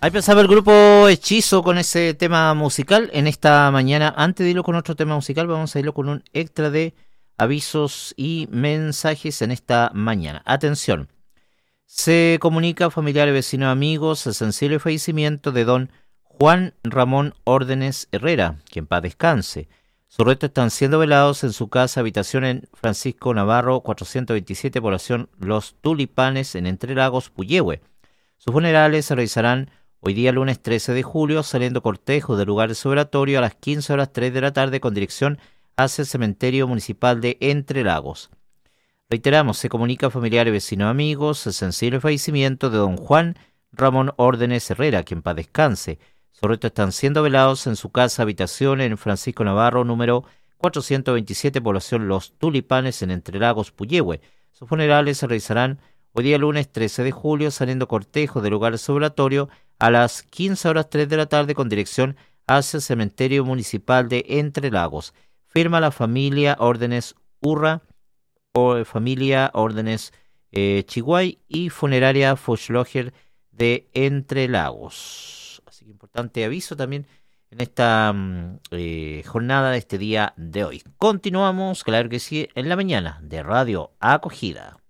Ahí pensaba el grupo Hechizo con ese tema musical en esta mañana. Antes de irlo con otro tema musical, vamos a irlo con un extra de avisos y mensajes en esta mañana. Atención, se comunica a familiares, vecinos, amigos el sensible fallecimiento de don Juan Ramón Órdenes Herrera, que en paz descanse. Sus restos están siendo velados en su casa habitación en Francisco Navarro 427, población Los Tulipanes, en Entre Lagos, Puyehue. Sus funerales se realizarán hoy día lunes 13 de julio, saliendo cortejo del lugar de su velatorio a las 15:03 de la tarde con dirección hacia el cementerio municipal de Entre Lagos. Reiteramos, se comunica a familiares, vecinos, amigos el sensible fallecimiento de don Juan Ramón Órdenes Herrera, que en paz descanse. Sus restos están siendo velados en su casa habitación en Francisco Navarro número 427, población Los Tulipanes, en Entre Lagos, Puyehue. Sus funerales se realizarán hoy día lunes 13 de julio, saliendo cortejo del lugar de su velatorio a las 15:03 de la tarde con dirección hacia el cementerio municipal de Entre Lagos. Firma la familia Órdenes Urra, o familia Órdenes Chiguay y funeraria Fuchloger de Entre Lagos. Así que importante aviso también en esta jornada de este día de hoy. Continuamos, claro que sí, en la mañana de Radio Acogida.